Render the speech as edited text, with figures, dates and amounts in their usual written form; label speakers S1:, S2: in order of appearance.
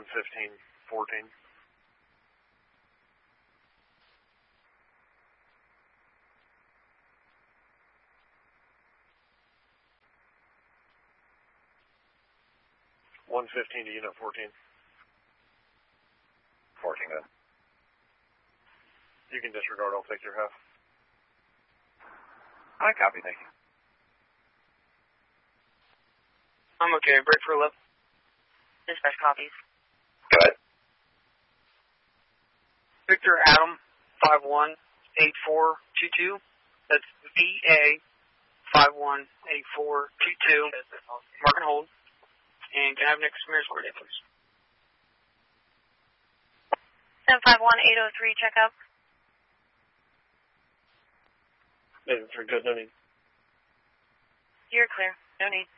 S1: 115-14. to Unit 14.
S2: 14, good.
S1: You can disregard, I'll take your half.
S2: I copy, thank you.
S3: I'm okay, break for 11.
S4: Dispatch copies.
S2: Go ahead.
S3: Victor Adam 518422. That's VA 518422. Mark and hold. And can I have next Mayor's coordinate, please?
S4: 751-803, check up.
S1: 803, good, no need.
S4: You're clear, no need.